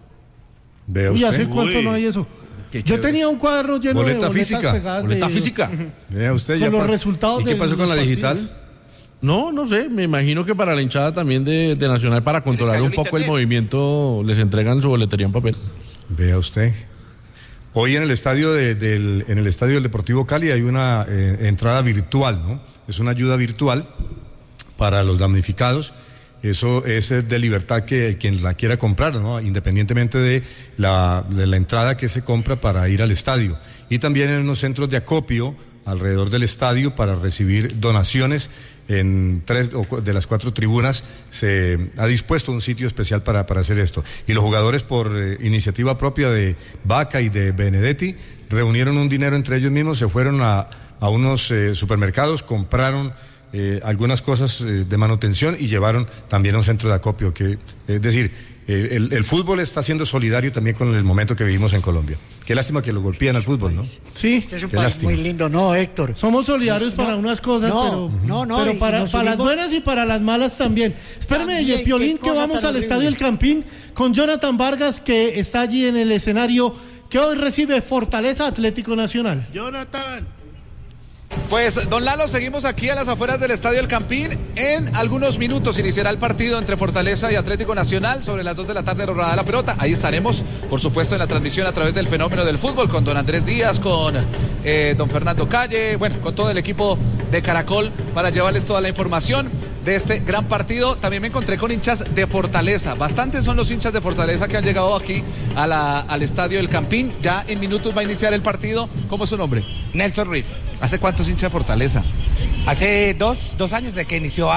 Uy, ¿hace cuánto no hay eso? Yo tenía un cuaderno lleno de boletas física. pegadas Boleta física. Vea usted, con los resultados. ¿Y qué pasó con la digital? No sé, me imagino que para la hinchada también de Nacional, para controlar un poco el movimiento, les entregan su boletería en papel. Vea usted. Hoy en el estadio del Deportivo Cali hay una entrada virtual, ¿no? Es una ayuda virtual para los damnificados. Eso es de libertad que quien la quiera comprar, ¿no? Independientemente de la entrada que se compra para ir al estadio. Y también en unos centros de acopio alrededor del estadio para recibir donaciones. En 3 de las 4 tribunas se ha dispuesto un sitio especial para hacer esto. Y los jugadores, por iniciativa propia de Vaca y de Benedetti, reunieron un dinero entre ellos mismos, se fueron a unos supermercados, compraron algunas cosas de manutención y llevaron también a un centro de acopio. Es decir, el fútbol está siendo solidario también con el momento que vivimos en Colombia. Qué lástima que lo golpean al fútbol, ¿no? Sí, Este es un país muy lindo, ¿no, Héctor? somos solidarios para unas cosas, pero para las buenas y para las malas también. Espérame, También, Piolín, qué que cosa vamos tan al horrible. Estadio El Campín con Jonathan Vargas, que está allí en el escenario, que hoy recibe Fortaleza Atlético Nacional. Jonathan. Pues, don Lalo, seguimos aquí a las afueras del Estadio El Campín. En algunos minutos iniciará el partido entre Fortaleza y Atlético Nacional. Sobre las 2 de la tarde rodada la pelota. Ahí estaremos, por supuesto, en la transmisión a través del Fenómeno del Fútbol, con don Andrés Díaz, con don Fernando Calle, bueno, con todo el equipo de Caracol para llevarles toda la información de este gran partido. También me encontré con hinchas de Fortaleza. Bastantes son los hinchas de Fortaleza que han llegado aquí al estadio del Campín. Ya en minutos va a iniciar el partido. ¿Cómo es su nombre? Nelson Ruiz. ¿Hace cuántos hinchas de Fortaleza? Hace dos años de que inició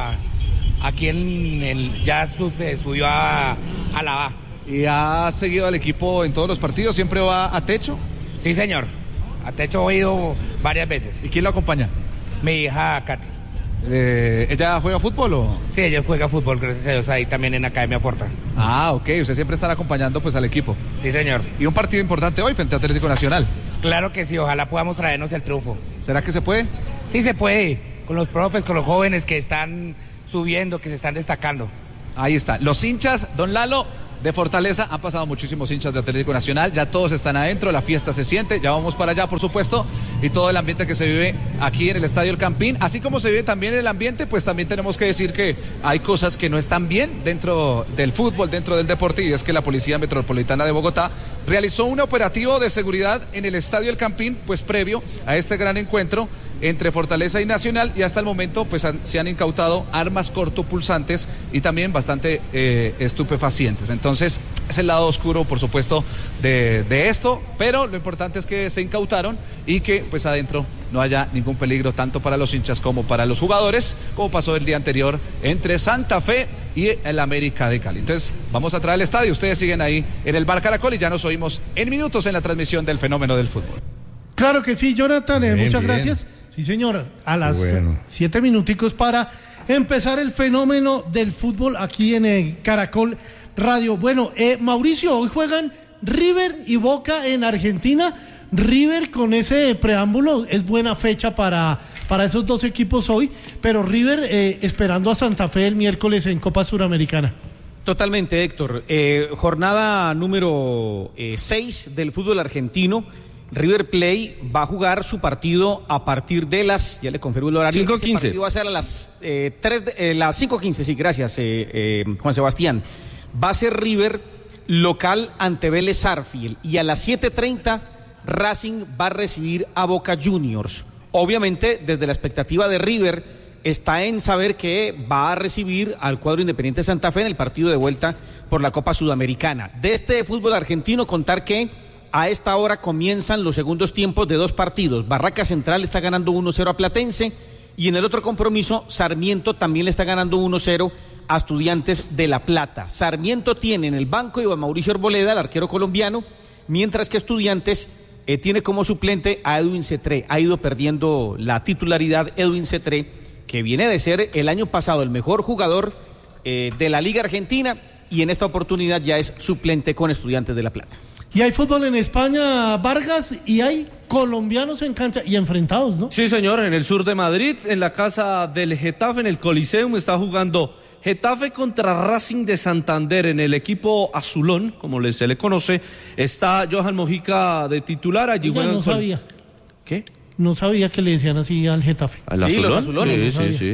aquí en el Jazz Club, se subió a la A. ¿Y ha seguido al equipo en todos los partidos? ¿Siempre va a techo? Sí, señor. A techo he ido varias veces. ¿Y quién lo acompaña? Mi hija Katy. ¿Ella juega fútbol o...? Sí, ella juega fútbol, gracias a Dios, ahí también en Academia Porta. Ah, ok. Usted siempre estará acompañando pues al equipo. Sí, señor. ¿Y un partido importante hoy frente a Atlético Nacional? Claro que sí, ojalá podamos traernos el triunfo. ¿Será que se puede? Sí, se puede. Con los profes, con los jóvenes que están subiendo, que se están destacando. Ahí está. Los hinchas, don Lalo, de Fortaleza, han pasado muchísimos hinchas de Atlético Nacional, ya todos están adentro, la fiesta se siente, ya vamos para allá, por supuesto, y todo el ambiente que se vive aquí en el Estadio El Campín, así como se vive también el ambiente, pues también tenemos que decir que hay cosas que no están bien dentro del fútbol, dentro del deporte, y es que la Policía Metropolitana de Bogotá realizó un operativo de seguridad en el Estadio El Campín, pues previo a este gran encuentro entre Fortaleza y Nacional, y hasta el momento pues se han incautado armas cortopulsantes y también bastante estupefacientes. Entonces es el lado oscuro, por supuesto, de esto, pero lo importante es que se incautaron y que pues adentro no haya ningún peligro tanto para los hinchas como para los jugadores, como pasó el día anterior entre Santa Fe y el América de Cali. Entonces vamos a traer al estadio, ustedes siguen ahí en el Bar Caracol y ya nos oímos en minutos en la transmisión del fenómeno del fútbol. Claro que sí, Jonathan, muchas bien. Gracias. Sí, señor, a las 7 minuticos para empezar el fenómeno del fútbol aquí en Caracol Radio. Bueno, Mauricio, hoy juegan River y Boca en Argentina. River con ese preámbulo es buena fecha para esos dos equipos hoy, pero River esperando a Santa Fe el miércoles en Copa Suramericana. Totalmente, Héctor. Jornada número 6 del fútbol argentino. River Plate va a jugar su partido a partir de ya le confirmo el horario. 5:15. Ese partido va a ser a las 5:15, sí, gracias, Juan Sebastián. Va a ser River local ante Vélez Sarsfield y a las 7:30 Racing va a recibir a Boca Juniors. Obviamente, desde la expectativa de River está en saber que va a recibir al cuadro Independiente Santa Fe en el partido de vuelta por la Copa Sudamericana. De este fútbol argentino, contar que a esta hora comienzan los segundos tiempos de dos partidos. Barraca Central está ganando 1-0 a Platense y en el otro compromiso Sarmiento también le está ganando 1-0 a Estudiantes de La Plata. Sarmiento tiene en el banco Iván Mauricio Arboleda, el arquero colombiano, mientras que Estudiantes tiene como suplente a Edwin Cetré. Ha ido perdiendo la titularidad Edwin Cetré, que viene de ser el año pasado el mejor jugador de la Liga Argentina y en esta oportunidad ya es suplente con Estudiantes de La Plata. Y hay fútbol en España, Vargas, y hay colombianos en cancha y enfrentados, ¿no? Sí, señor, en el sur de Madrid, en la casa del Getafe, en el Coliseum, está jugando Getafe contra Racing de Santander. En el equipo azulón, como se le conoce, está Johan Mojica de titular. Allí juegan no sabía. ¿Qué? No sabía que le decían así al Getafe. ¿Al azulón? Los azulones. Sí.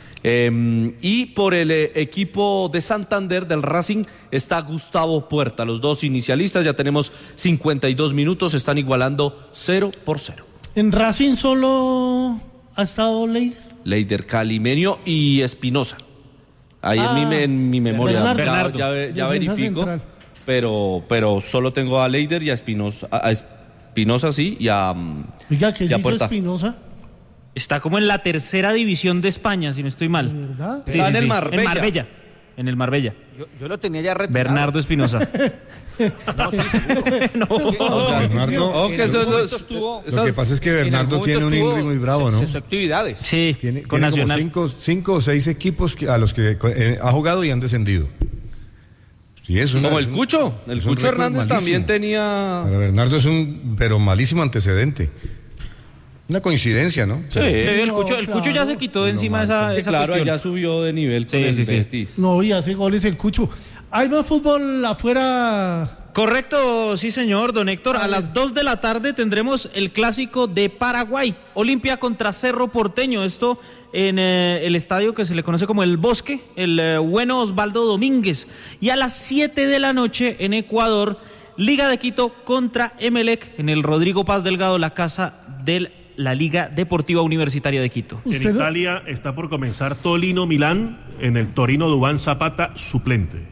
Y por el equipo de Santander del Racing está Gustavo Puerta. Los dos inicialistas, ya tenemos 52 minutos, están igualando 0-0. En Racing solo ha estado Leider, Calimenio y Espinosa. Ahí en mi memoria Bernardo. Ya verifico, pero solo tengo a Leider y a Espinosa. A Espinosa sí, y a Oiga, ¿qué y a hizo Puerta. Espinosa? Está como en la tercera división de España, si no estoy mal. ¿Verdad? Sí, Está en el Marbella. En el Marbella. Yo lo tenía ya retirado. Bernardo Espinosa. No, sí, seguro. Bernardo, lo que pasa es que Bernardo tiene un Ingrid muy bravo, ¿no? Sus actividades. Sí, Tiene con Nacional. como 5 o 6 equipos a los que ha jugado y han descendido. Sí, Como el Cucho. El Cucho Hernández también tenía... Para Bernardo es pero malísimo antecedente. Una coincidencia, ¿no? Sí, el Cucho ya se quitó de encima esa Claro, cuestión. ya subió de nivel con el Betis. No, y hace goles el Cucho. ¿Hay más fútbol afuera? Correcto, sí señor, don Héctor. A las 2 de la tarde tendremos el clásico de Paraguay. Olimpia contra Cerro Porteño. Esto en el estadio que se le conoce como El Bosque, el bueno Osvaldo Domínguez. Y a las 7 de la noche en Ecuador, Liga de Quito contra Emelec en el Rodrigo Paz Delgado, la casa del la Liga Deportiva Universitaria de Quito. En Italia está por comenzar Torino-Milán, en el Torino Duván Zapata suplente.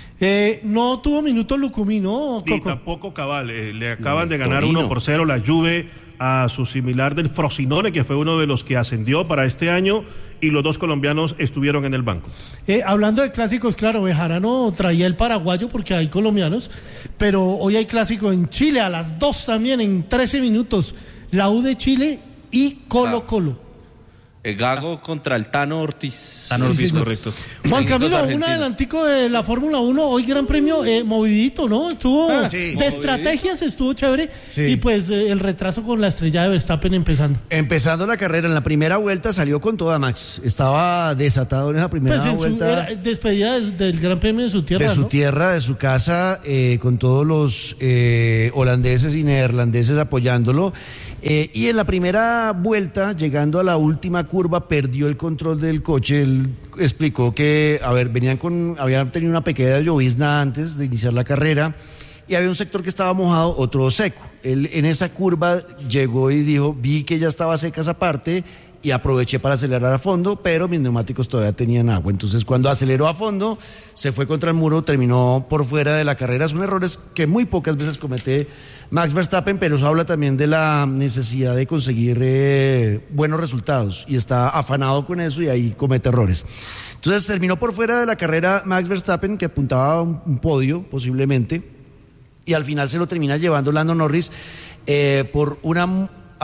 No tuvo minutos Lucumí, ¿no, Coco? Y tampoco Cabal, le acaban de ganar 1-0 la Juve a su similar del Frosinone, que fue uno de los que ascendió para este año, y los dos colombianos estuvieron en el banco. Hablando de clásicos, claro, Bejarano traía el paraguayo porque hay colombianos, pero hoy hay clásico en Chile, a las 2 también, en 13 minutos, la U de Chile y Colo-Colo. Gago contra el Tano Ortiz. Tano Ortiz, correcto. Juan Camilo, un adelantico de la Fórmula 1, hoy gran premio movidito, ¿no? Estuvo de estrategias, estuvo chévere, y pues el retraso con la estrella de Verstappen empezando la carrera, en la primera vuelta salió con toda Max, estaba desatado en esa primera vuelta. Despedida del gran premio de su tierra, de su tierra, de su casa, con todos los holandeses y neerlandeses apoyándolo, y en la primera vuelta, llegando a la última curva, perdió el control del coche. Él explicó que, habían tenido una pequeña llovizna antes de iniciar la carrera y había un sector que estaba mojado, otro seco. Él en esa curva llegó y dijo, vi que ya estaba seca esa parte y aproveché para acelerar a fondo, pero mis neumáticos todavía tenían agua. Entonces, cuando aceleró a fondo, se fue contra el muro, terminó por fuera de la carrera. Son errores que muy pocas veces comete Max Verstappen, pero eso habla también de la necesidad de conseguir buenos resultados, y está afanado con eso y ahí comete errores. Entonces, terminó por fuera de la carrera Max Verstappen, que apuntaba a un podio, posiblemente, y al final se lo termina llevando Lando Norris por una...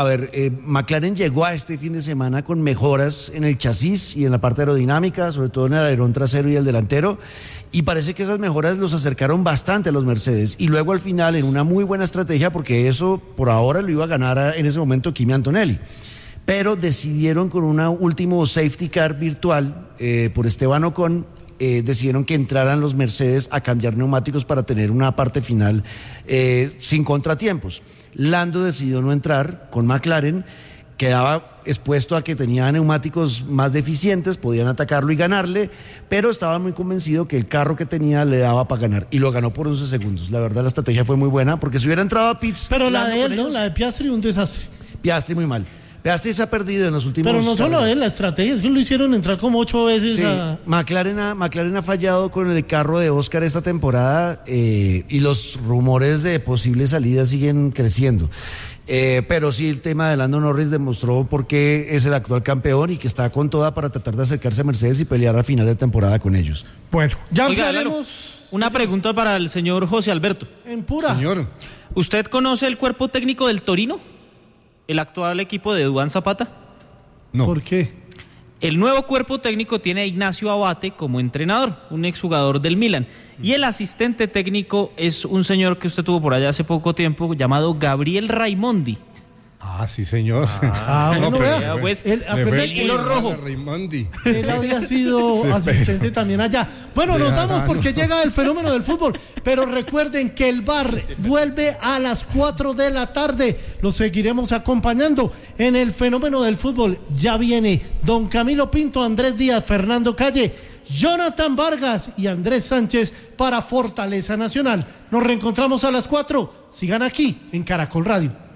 McLaren llegó a este fin de semana con mejoras en el chasis y en la parte aerodinámica, sobre todo en el alerón trasero y el delantero, y parece que esas mejoras los acercaron bastante a los Mercedes, y luego al final en una muy buena estrategia, porque eso por ahora lo iba a ganar en ese momento Kimi Antonelli, pero decidieron con un último safety car virtual por Esteban Ocon, decidieron que entraran los Mercedes a cambiar neumáticos para tener una parte final sin contratiempos. Lando decidió no entrar con McLaren, quedaba expuesto a que tenía neumáticos más deficientes, podían atacarlo y ganarle, pero estaba muy convencido que el carro que tenía le daba para ganar, y lo ganó por 11 segundos. La verdad, la estrategia fue muy buena, porque si hubiera entrado a pits... Pero la de él, ¿no? La de Piastri, un desastre. Piastri muy mal. Piastri se ha perdido en los últimos... Pero no solo él, la estrategia, es que lo hicieron entrar como 8 veces sí. McLaren ha fallado con el carro de Oscar esta temporada, y los rumores de posibles salidas siguen creciendo. Pero sí, el tema de Lando Norris demostró por qué es el actual campeón y que está con toda para tratar de acercarse a Mercedes y pelear al final de temporada con ellos. Bueno, ya hablaremos. Una pregunta para el señor José Alberto. En pura. Señor. ¿Usted conoce el cuerpo técnico del Torino? ¿El actual equipo de Duván Zapata? No. ¿Por qué? El nuevo cuerpo técnico tiene a Ignacio Abate como entrenador, un exjugador del Milan. Y el asistente técnico es un señor que usted tuvo por allá hace poco tiempo, llamado Gabriel Raimondi. Ah, sí, señor. Bueno, vea, pues, el pelo rojo. Raimondi. Él había sido asistente también allá. Bueno, nos vamos porque llega el fenómeno del fútbol. Pero recuerden que el VAR vuelve a las 4 de la tarde. Los seguiremos acompañando en el fenómeno del fútbol. Ya viene Don Camilo Pinto, Andrés Díaz, Fernando Calle, Jonathan Vargas y Andrés Sánchez para Fortaleza Nacional. Nos reencontramos a las 4. Sigan aquí en Caracol Radio.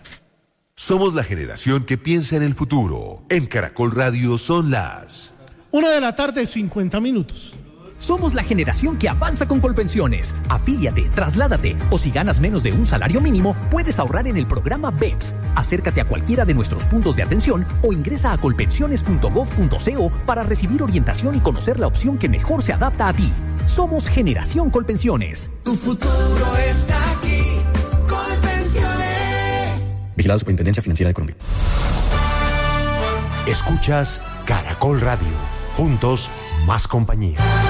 Somos la generación que piensa en el futuro. En Caracol Radio son las 1 de la tarde, 50 minutos. Somos la generación que avanza con Colpensiones. Afíliate, trasládate, o si ganas menos de un salario mínimo, puedes ahorrar en el programa BEPS. Acércate a cualquiera de nuestros puntos de atención o ingresa a colpensiones.gov.co para recibir orientación y conocer la opción que mejor se adapta a ti. Somos Generación Colpensiones. Tu futuro está aquí. Colpensiones. Vigilado Superintendencia Financiera de Colombia. Escuchas Caracol Radio. Juntos, más compañía.